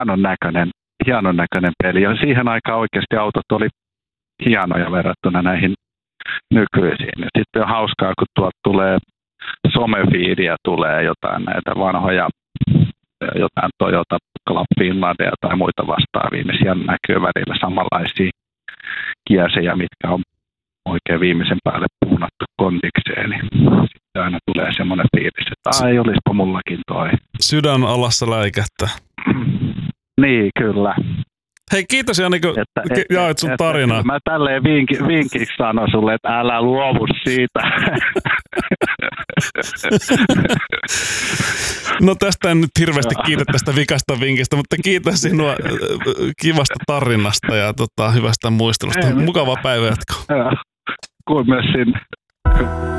hienon näköinen peli. Ja siihen aikaan oikeasti autot oli hienoja verrattuna näihin nykyisiin. Ja sitten on hauskaa, kun tuolta tulee somefiidiä, tulee jotain näitä vanhoja, jotain Toyota Club Finlandia tai muita vastaavia, niin siellä näkyy välillä samanlaisia kiesejä, mitkä on oikein viimeisen päälle puunattu kondikseen. Niin sitten aina tulee semmoinen fiilis, että ei olisiko mullakin toi. Sydän alassa läikättä. Niin, kyllä. Hei, kiitos Jani, kun jaoit sun tarinaa. Mä tälleen vinkiksi sanon sulle, että älä luovu siitä. No tästä en nyt hirveästi kiitä tästä vikasta vinkistä, mutta kiitän sinua kivasta tarinasta ja hyvästä muistelusta. Mukavaa päivänjatkoa. Kuin myös sinne.